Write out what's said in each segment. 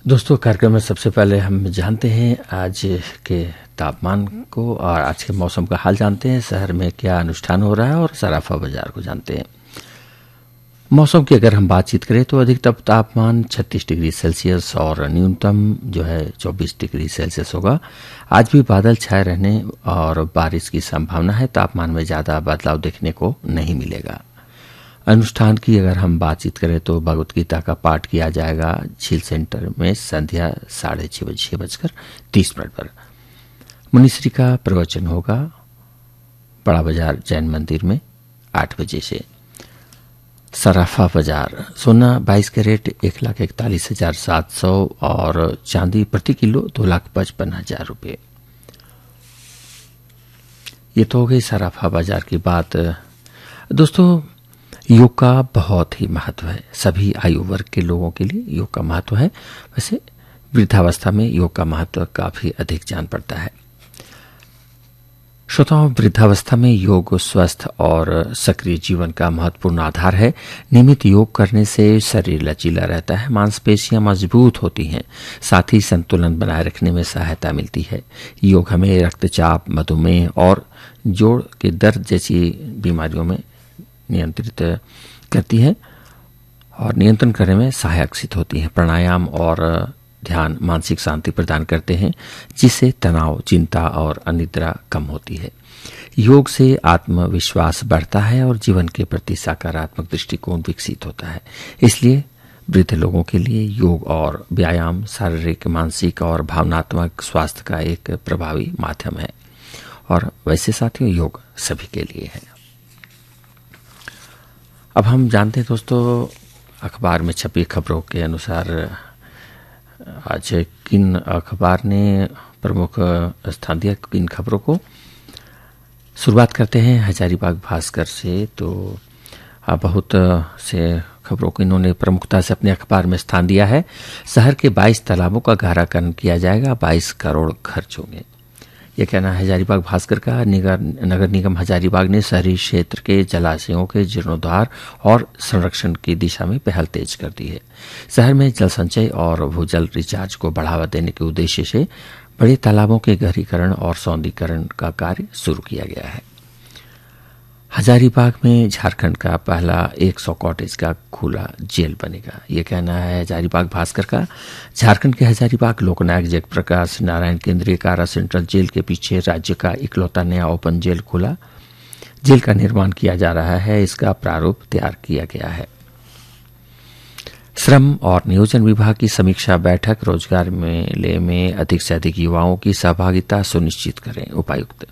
दोस्तों, कार्यक्रम में सबसे पहले हम जानते हैं आज के तापमान को और आज के मौसम का हाल जानते हैं। शहर में क्या अनुष्ठान हो रहा है और सराफा बाजार को जानते हैं। मौसम की अगर हम बातचीत करें तो अधिकतम तापमान 36 डिग्री सेल्सियस और न्यूनतम जो है 24 डिग्री सेल्सियस होगा। आज भी बादल छाए रहने और बारिश की संभावना है। तापमान में ज्यादा बदलाव देखने को नहीं मिलेगा। अनुष्ठान की अगर हम बातचीत करें तो भगवत गीता का पाठ किया जाएगा झील सेंटर में संध्या 6:30 पर। मुनिश्री का प्रवचन होगा बड़ा बाजार जैन मंदिर में 8 बजे से। सराफा बाजार सोना 22 कैरेट 1,41,700 और चांदी प्रति किलो 2,55,000 रुपये। ये तो हो गई सराफा बाजार की बात। दोस्तों, योग का बहुत ही महत्व है। सभी आयु वर्ग के लोगों के लिए योग का महत्व है। वैसे वृद्धावस्था में योग का महत्व काफी अधिक जान पड़ता है। श्रोताओं, वृद्धावस्था में योग स्वस्थ और सक्रिय जीवन का महत्वपूर्ण आधार है। नियमित योग करने से शरीर लचीला रहता है, मांसपेशियां मजबूत होती हैं, साथ ही संतुलन बनाए रखने में सहायता मिलती है। योग हमें रक्तचाप, मधुमेह और जोड़ के दर्द जैसी बीमारियों में नियंत्रित करती है और नियंत्रण करने में सहायक सिद्ध होती है। प्राणायाम और ध्यान मानसिक शांति प्रदान करते हैं, जिससे तनाव, चिंता और अनिद्रा कम होती है। योग से आत्मविश्वास बढ़ता है और जीवन के प्रति सकारात्मक दृष्टिकोण विकसित होता है। इसलिए वृद्ध लोगों के लिए योग और व्यायाम शारीरिक, मानसिक और भावनात्मक स्वास्थ्य का एक प्रभावी माध्यम है। और वैसे साथियों, योग सभी के लिए है। अब हम जानते हैं दोस्तों, अखबार में छपी खबरों के अनुसार आज किन अखबार ने प्रमुख स्थान दिया, किन खबरों को। शुरुआत करते हैं हजारीबाग भास्कर से। तो बहुत से खबरों को इन्होंने प्रमुखता से अपने अखबार में स्थान दिया है। शहर के 22 तालाबों का गहराकरण किया जाएगा, 22 करोड़ खर्च होंगे। यह कहना है हजारीबाग भास्कर का। नगर निगम हजारीबाग ने शहरी क्षेत्र के जलाशयों के जीर्णोद्धार और संरक्षण की दिशा में पहल तेज कर दी है। शहर में जल संचय और भूजल रिचार्ज को बढ़ावा देने के उद्देश्य से बड़े तालाबों के गहरीकरण और सौंदर्यीकरण का कार्य शुरू किया गया है। हजारीबाग में झारखंड का पहला 100 कॉटेज का खुला जेल बनेगा। ये कहना है हजारीबाग भास्कर का। झारखंड के हजारीबाग लोकनायक जयप्रकाश नारायण केंद्रीय कारा सेंट्रल जेल के पीछे राज्य का इकलौता नया ओपन जेल खुला जेल का निर्माण किया जा रहा है। इसका प्रारूप तैयार किया गया है। श्रम और नियोजन विभाग की समीक्षा बैठक। रोजगार मेले में अधिक से अधिक युवाओं की सहभागिता सुनिश्चित करें, उपायुक्त।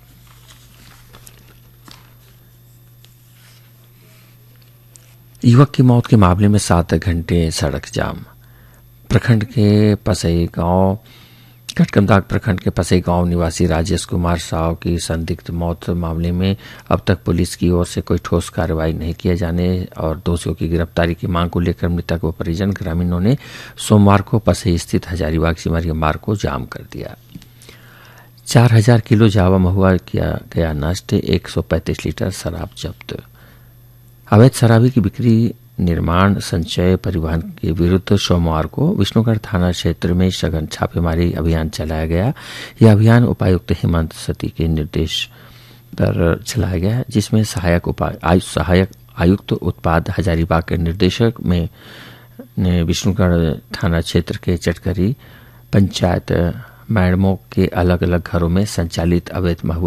युवक की मौत के मामले में 7 घंटे सड़क जाम। प्रखंड के पसई गांव कटकमदाग प्रखंड के पसई गांव निवासी राजेश कुमार साव की संदिग्ध मौत मामले में अब तक पुलिस की ओर से कोई ठोस कार्रवाई नहीं किए जाने और दोषियों की गिरफ्तारी की मांग को लेकर मृतक व परिजन ग्रामीणों ने सोमवार को पसई स्थित हजारीबाग सिमरिया मार्ग को जाम कर दिया। 4000 किलो जावा महुआ किया गया नष्ट। 135 लीटर शराब जब्त। अवैध शराबी की बिक्री, निर्माण, संचय, परिवहन के विरुद्ध सोमवार को विष्णुगढ़ थाना क्षेत्र में सघन छापेमारी अभियान चलाया गया। यह अभियान उपायुक्त हेमंत सती के निर्देश पर चलाया गया, जिसमें सहायक आयुक्त उत्पाद हजारीबाग के निर्देशक में विष्णुगढ़ थाना क्षेत्र के चटकरी पंचायत मैडमों के अलग अलग घरों में संचालित अवैध महुआ